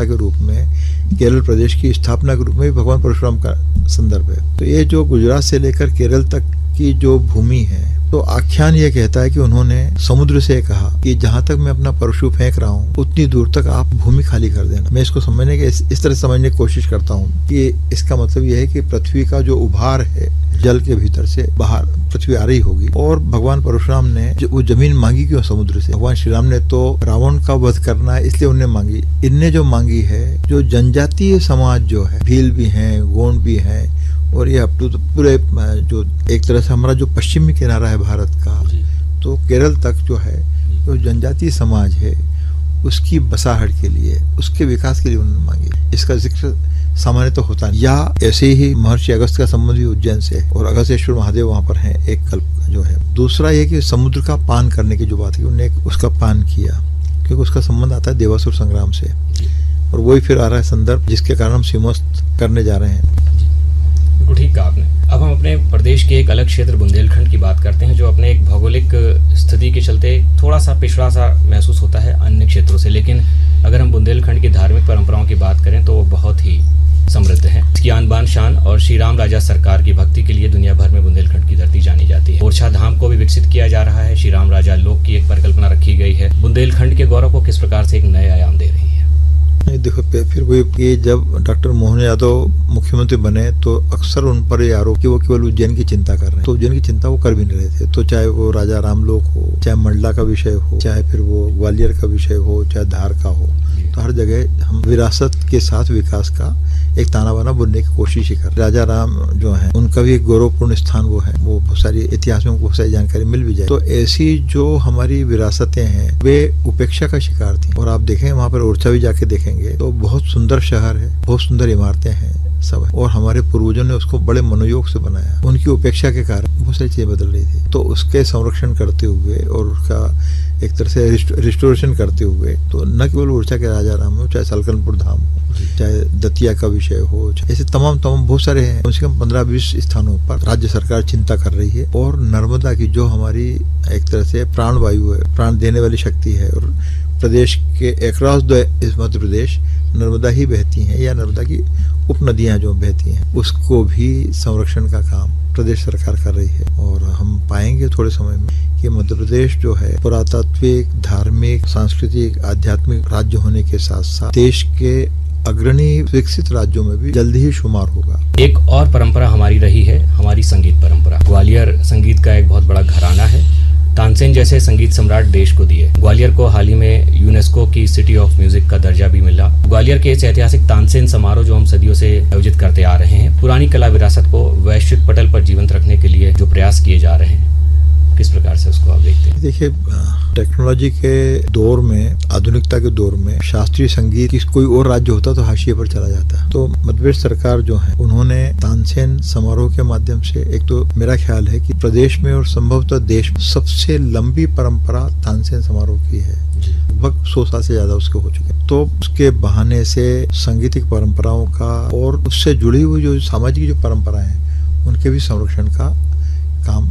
देवता के रूप में केरल प्रदेश की स्थापना के रूप में भी भगवान परशुराम का संदर्भ है। तो ये जो गुजरात से लेकर केरल तक की जो भूमि है, तो आख्यान ये कहता है कि उन्होंने समुद्र से कहा कि जहां तक मैं अपना परशु फेंक रहा हूं उतनी दूर तक आप भूमि खाली कर देना। मैं इसको समझने के इस तरह समझने की कोशिश करता हूं कि इसका मतलब यह है कि पृथ्वी का जो उभार है जल के भीतर से बाहर पृथ्वी आ रही होगी। और भगवान परशुराम ने वो जमीन मांगी क्यों समुद्र से? भगवान श्री राम ने तो रावण का वध करना है इसलिए उन्हें मांगी। इनने जो मांगी है, जो जनजातीय समाज जो है, भील भी हैं, गोंड भी हैं, और ये अब तो पूरे जो एक तरह से हमारा जो पश्चिमी किनारा है भारत का, तो केरल तक जो है जो जनजातीय समाज है उसकी बसाहट के लिए, उसके विकास के लिए उन्होंने मांगी। इसका जिक्र सामान्य तो होता नहीं। या ऐसे ही महर्षि अगस्त का संबंध भी उज्जैन से है और अगस्तेश्वर महादेव वहाँ पर हैं एक कल्प जो है। दूसरा ये कि समुद्र का पान करने की जो बात है, उन्होंने उसका पान किया क्योंकि उसका संबंध आता है देवासुर संग्राम से, और वही फिर आ रहा है संदर्भ जिसके कारण हम सीमोस्त करने जा रहे हैं। बिल्कुल ठीक कहा आपने। अब हम अपने प्रदेश के एक अलग क्षेत्र बुंदेलखंड की बात करते हैं, जो अपने एक भौगोलिक स्थिति के चलते थोड़ा सा पिछड़ा सा महसूस होता है अन्य क्षेत्रों से। लेकिन अगर हम बुंदेलखंड की धार्मिक परंपराओं की बात करें तो वो बहुत ही समृद्ध है। इसकी आन बान शान और श्री राम राजा सरकार की भक्ति के लिए दुनिया भर में बुंदेलखंड की धरती जानी जाती है। ओरछा धाम को भी विकसित किया जा रहा है। श्री राम राजा लोक की एक परिकल्पना रखी गई है। बुंदेलखंड के गौरव को किस प्रकार से एक नए आयाम दे रही है? देखो, फिर वही कि जब डॉक्टर मोहन यादव मुख्यमंत्री बने तो अक्सर उन पर ये आरोप कि वो केवल उज्जैन की चिंता कर रहे हैं। तो उज्जैन की चिंता वो कर भी नहीं रहे थे। तो चाहे वो राजा रामलोक हो, चाहे मंडला का विषय हो, चाहे फिर वो ग्वालियर का विषय हो, चाहे धार का हो, तो हर जगह हम विरासत के साथ विकास का एक ताना बाना बुनने की कोशिश ही कर। राजा राम जो है उनका भी एक गौरवपूर्ण स्थान वो है, वो बहुत सारी इतिहास में बहुत सारी जानकारी मिल भी जाए। तो ऐसी जो हमारी विरासतें हैं वे उपेक्षा का शिकार थी। और आप देखें वहाँ पर ओरछा भी जाके देखेंगे तो बहुत सुंदर शहर है, बहुत सुंदर इमारतें हैं सब है, और हमारे पूर्वजों ने उसको बड़े मनोयोग से बनाया। उनकी उपेक्षा के कारण बहुत सारी चीजें बदल रही थी। तो उसके संरक्षण करते हुए और उसका एक तरह से रिस्टोरेशन करते हुए, तो न केवल ओरछा के राजा राम हो, चाहे सलकनपुर धाम हो, चाहे दतिया का विषय हो, ऐसे तमाम बहुत सारे हैं। कम से कम 15-20 स्थानों पर राज्य सरकार चिंता कर रही है। और नर्मदा की जो हमारी एक तरह से प्राण वायु है, प्राण देने वाली शक्ति है, और प्रदेश के अक्रॉस द मध्य प्रदेश नर्मदा ही बहती हैं या नर्मदा की उपनदियां जो बहती हैं, उसको भी संरक्षण का काम प्रदेश सरकार कर रही है। और हम पाएंगे थोड़े समय में कि मध्य प्रदेश जो है पुरातात्विक, धार्मिक, सांस्कृतिक, आध्यात्मिक राज्य होने के साथ साथ देश के अग्रणी विकसित राज्यों में भी जल्दी ही शुमार होगा। एक और परंपरा हमारी रही है, हमारी संगीत परंपरा। ग्वालियर संगीत का एक बहुत बड़ा घराना है। तानसेन जैसे संगीत सम्राट देश को दिए। ग्वालियर को हाल ही में यूनेस्को की सिटी ऑफ म्यूजिक का दर्जा भी मिला। ग्वालियर के इस ऐतिहासिक तानसेन समारोह जो हम सदियों से आयोजित करते आ रहे हैं, पुरानी कला विरासत को वैश्विक पटल पर जीवंत रखने के लिए जो प्रयास किए जा रहे हैं, किस प्रकार से उसको आप देखते हैं? देखिए, टेक्नोलॉजी के दौर में, आधुनिकता के दौर में शास्त्रीय संगीत की कोई और राज्य होता तो हाशिए पर चला जाता। तो मध्य प्रदेश सरकार जो है उन्होंने तानसेन समारोह के माध्यम से, एक तो मेरा ख्याल है कि प्रदेश में और संभवतः देश में सबसे लंबी परंपरा तानसेन समारोह की है। लगभग 100 साल से ज्यादा उसके हो चुके। तो उसके बहाने से सांगीतिक परंपराओं का और उससे जुड़ी हुई जो सामाजिक जो परंपराएं हैं उनके भी संरक्षण का काम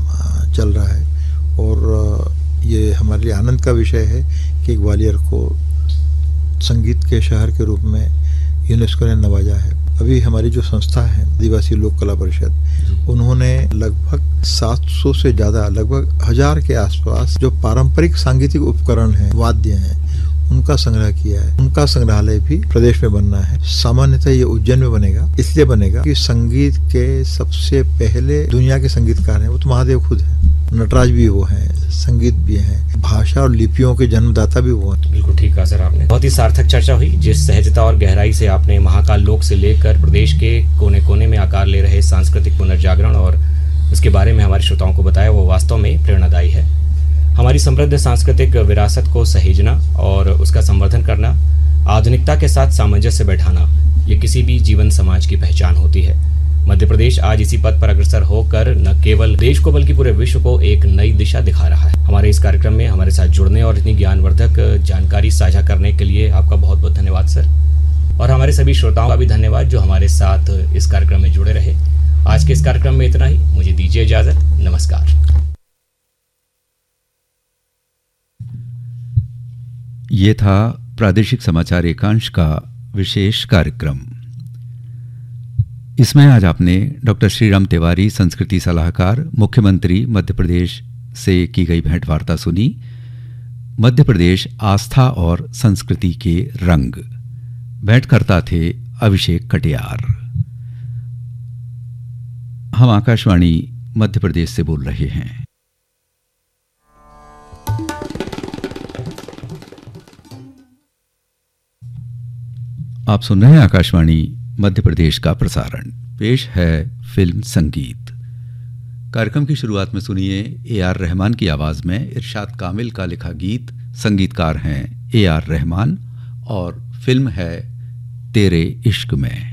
चल रहा है। और ये हमारे लिए आनंद का विषय है कि ग्वालियर को संगीत के शहर के रूप में यूनेस्को ने नवाजा है। अभी हमारी जो संस्था है आदिवासी लोक कला परिषद, उन्होंने लगभग 700 से ज़्यादा, लगभग 1000 के आसपास जो पारंपरिक सांगीतिक उपकरण हैं, वाद्य हैं, उनका संग्रह किया है। उनका संग्रहालय भी प्रदेश में बनना है। सामान्यतः ये उज्जैन में बनेगा। इसलिए बनेगा कि संगीत के सबसे पहले दुनिया के संगीतकार हैं वो तो महादेव खुद हैं। नटराज भी वो हैं, संगीत भी हैं, भाषा और लिपियों के जन्मदाता भी वो हैं। बिल्कुल ठीक कहा सर आपने। बहुत ही सार्थक चर्चा हुई। जिस सहजता और गहराई से आपने महाकाल लोक से लेकर प्रदेश के कोने कोने में आकार ले रहे सांस्कृतिक पुनर्जागरण और उसके बारे में हमारे श्रोताओं को बताया, वो वास्तव में प्रेरणादायी है। हमारी समृद्ध सांस्कृतिक विरासत को सहेजना और उसका संवर्धन करना, आधुनिकता के साथ सामंजस्य बैठाना, ये किसी भी जीवन समाज की पहचान होती है। मध्य प्रदेश आज इसी पथ पर अग्रसर होकर न केवल देश को बल्कि पूरे विश्व को एक नई दिशा दिखा रहा है। हमारे इस कार्यक्रम में हमारे साथ जुड़ने और इतनी ज्ञानवर्धक जानकारी साझा करने के लिए आपका बहुत बहुत धन्यवाद सर। और हमारे सभी श्रोताओं का भी धन्यवाद जो हमारे साथ इस कार्यक्रम में जुड़े रहे। आज के इस कार्यक्रम में इतना ही। मुझे दीजिए इजाजत। नमस्कार। ये था प्रादेशिक समाचार एकांश का विशेष कार्यक्रम। इसमें आज आपने डॉक्टर श्रीराम तिवारी, संस्कृति सलाहकार, मुख्यमंत्री मध्य प्रदेश से की गई भेंट वार्ता सुनी। मध्य प्रदेश आस्था और संस्कृति के रंग। भेंटकर्ता थे अभिषेक कटियार। हम आकाशवाणी मध्य प्रदेश से बोल रहे हैं। आप सुन रहे हैं आकाशवाणी मध्य प्रदेश का प्रसारण। पेश है फिल्म संगीत। कार्यक्रम की शुरुआत में सुनिए ए.आर. रहमान की आवाज में इरशाद कामिल का लिखा गीत। संगीतकार हैं ए.आर. रहमान और फिल्म है तेरे इश्क में।